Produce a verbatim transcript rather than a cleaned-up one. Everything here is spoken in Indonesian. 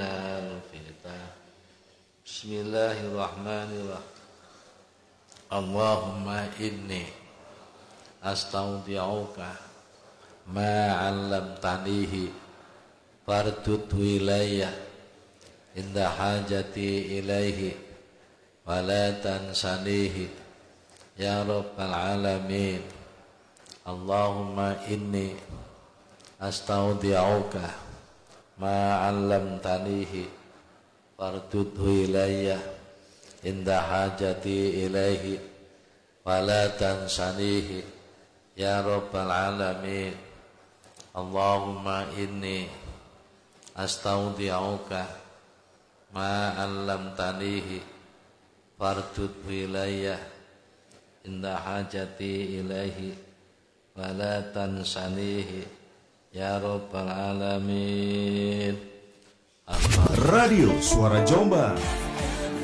minal fitan. Bismillahirrahmanirrahim. Allahumma inni astaudi'uka ma 'allamtanihi fardudhu ilayya inda hajati ilaihi wa la tansanihi ya rabbal alamin. Allahumma inni astaudi'uka ma 'allamtanihi fardudhu ilayya inda hajati ilaihi wa la tansanihi ya rabbal alamin. Allahumma inni astaudi'uka ma 'allamtanihi fardudhu ilayya inda hajati ilaihi wa la tansanihi ya rabbal alamin. Radio Suara Jombang